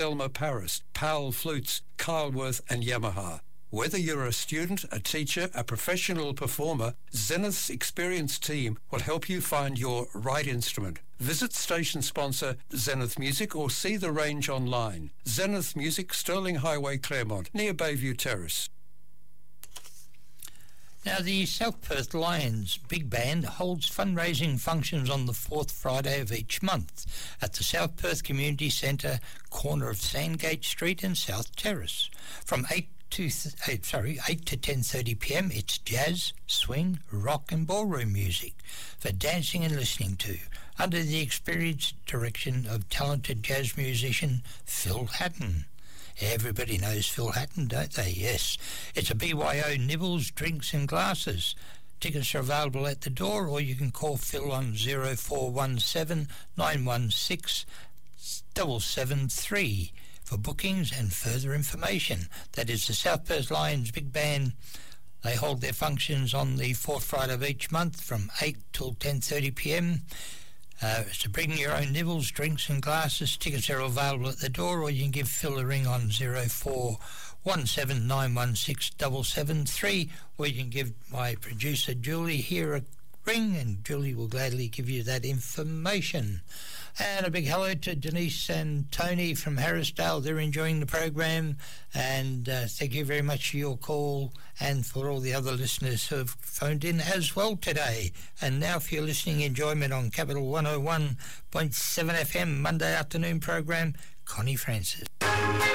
Elmer Paris, Powell Flutes, Kyleworth and Yamaha. Whether you're a student, a teacher, a professional performer, Zenith's experienced team will help you find your right instrument. Visit station sponsor Zenith Music or see the range online. Zenith Music, Sterling Highway, Claremont, near Bayview Terrace. Now, the South Perth Lions Big Band holds fundraising functions on the fourth Friday of each month at the South Perth Community Centre, corner of Sandgate Street and South Terrace. From 8 to 10:30 p.m, it's jazz, swing, rock and ballroom music for dancing and listening to, under the experienced direction of talented jazz musician Phil Hatton. Everybody knows Phil Hatton, don't they? Yes. It's a BYO nibbles, drinks and glasses. Tickets are available at the door, or you can call Phil on 0417 916 773 for bookings and further information. That is the South Perth Lions Big Band. They hold their functions on the fourth Friday of each month from 8 till 10:30 p.m. So bring your own nibbles, drinks and glasses. Tickets are available at the door, or you can give Phil a ring on 0417 916 773, or you can give my producer Julie here a ring, and Julie will gladly give you that information. And a big hello to Denise and Tony from Harrisdale. They're enjoying the program, and thank you very much for your call and for all the other listeners who have phoned in as well today. And now for your listening enjoyment on Capital 101.7 FM Monday afternoon program, Connie Francis.